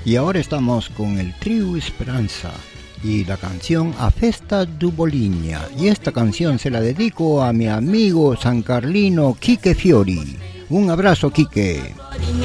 Y ahora estamos con el trío Esperanza y la canción A Festa do Bolinha. Y esta canción se la dedico a mi amigo sancarlino Quique Fiori. Un abrazo, Quique.